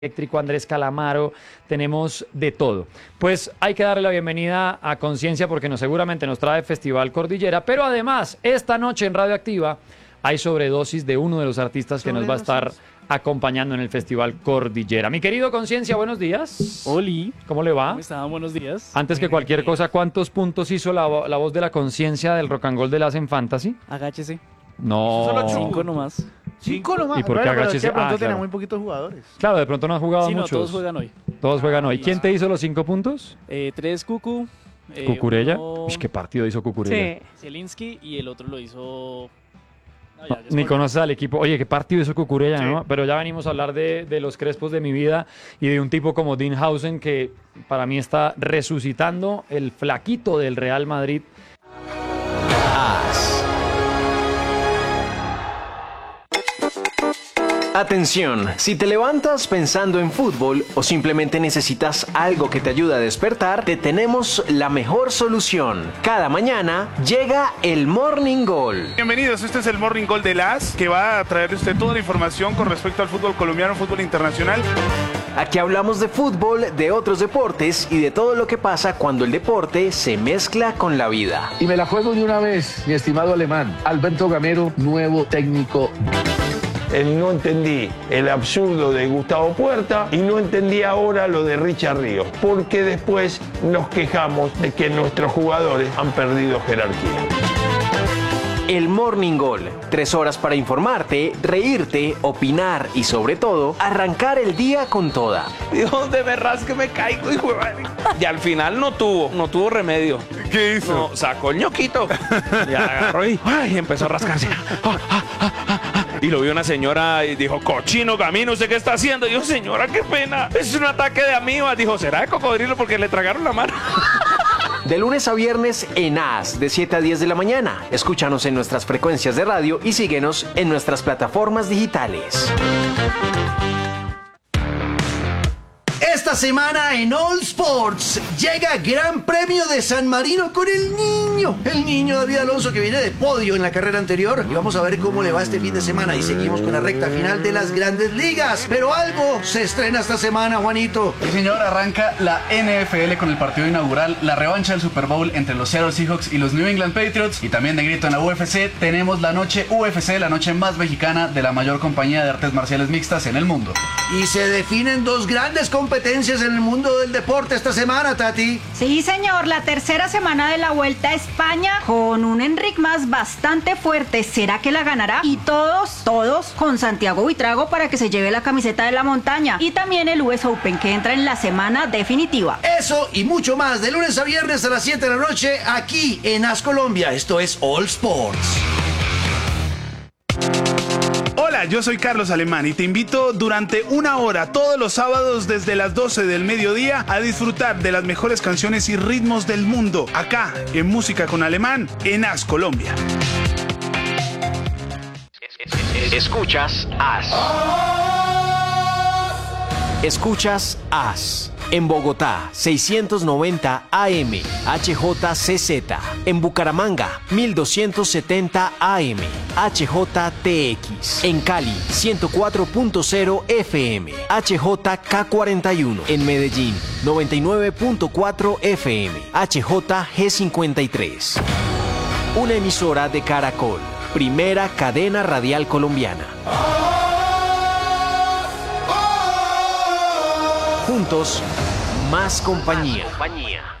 Eléctrico, Andrés Calamaro, tenemos de todo. Pues hay que darle la bienvenida a Conciencia porque seguramente nos trae Festival Cordillera, pero además esta noche en Radioactiva hay sobredosis de uno de los artistas que nos va a estar acompañando en el Festival Cordillera. Mi querido Conciencia, buenos días. Oli. ¿Cómo le va? ¿Cómo están? Buenos días. Antes que cualquier cosa, ¿cuántos puntos hizo la voz de la Conciencia del Rock and Roll de las en Fantasy? Agáchese. No. Solo 5 nomás. 5 nomás. ¿Y por qué Pero agáchese? de pronto Claro. tenía muy poquitos jugadores. Claro, de pronto no han jugado Sí, no, muchos. todos juegan hoy. Todos juegan hoy. ¿Quién te hizo los 5 puntos? 3 Cucu. ¿Cucurella? Uno Uy, ¿qué partido hizo Cucurella? Sí. Zielinski y el otro lo hizo... No, No, ya ni después. conoces al equipo. Oye, qué partido hizo Cucurella, Sí. ¿no? Pero ya venimos a hablar de los crespos de mi vida y de un tipo como Dean Housen que para mí está resucitando el flaquito del Real Madrid. Atención, si te levantas pensando en fútbol o simplemente necesitas algo que te ayude a despertar, te tenemos la mejor solución. Cada mañana llega el Morning Goal. Bienvenidos, este es el Morning Goal de las que va a traerle usted toda la información con respecto al fútbol colombiano, fútbol internacional. Aquí hablamos de fútbol, de otros deportes y de todo lo que pasa cuando el deporte se mezcla con la vida. Y me la juego de una vez, mi estimado alemán. Alberto Gamero, nuevo técnico. No entendí el absurdo de Gustavo Puerta y no entendí ahora lo de Richard Ríos, porque después nos quejamos de que nuestros jugadores han perdido jerarquía. El Morning Goal, 3 horas para informarte, reírte, opinar y sobre todo, arrancar el día con toda. Dios, de verdad que me caigo, hijo de madre. Y al final no tuvo remedio. ¿Qué hizo? No, sacó el ñoquito y agarró y empezó a rascarse. Y lo vio una señora y dijo, cochino Gamino, ¿usted qué está haciendo? Y yo, señora, qué pena, es un ataque de amibas. Dijo, ¿será de cocodrilo porque le tragaron la mano? De lunes a viernes en AS, de 7 a 10 de la mañana. Escúchanos en nuestras frecuencias de radio y síguenos en nuestras plataformas digitales. Esta semana en All Sports llega Gran Premio de San Marino con el niño David Alonso, que viene de podio en la carrera anterior, y vamos a ver cómo le va este fin de semana y seguimos con la recta final de las Grandes Ligas. Pero algo se estrena esta semana, Juanito. Sí, señor, arranca la NFL con el partido inaugural, la revancha del Super Bowl entre los Seattle Seahawks y los New England Patriots, y también de grito en la UFC tenemos la noche UFC, la noche más mexicana de la mayor compañía de artes marciales mixtas en el mundo. Y se definen dos grandes competencias en el mundo del deporte esta semana, Tati. Sí, señor, la tercera semana de la Vuelta a España con un Enric Mas bastante fuerte. ¿Será que la ganará? Y todos con Santiago Buitrago para que se lleve la camiseta de la montaña. Y también el US Open que entra en la semana definitiva. Eso y mucho más de lunes a viernes a las 7 de la noche aquí en AS Colombia. Esto es All Sports. Hola, yo soy Carlos Alemán y te invito durante una hora todos los sábados desde las 12 del mediodía a disfrutar de las mejores canciones y ritmos del mundo, acá en Música con Alemán en AS Colombia. Escuchas AS. Escuchas AS. En Bogotá, 690 AM, HJCZ. En Bucaramanga, 1270 AM, HJTX. En Cali, 104.0 FM, HJK41. En Medellín, 99.4 FM, HJG53. Una emisora de Caracol, primera cadena radial colombiana. Juntos, más compañía.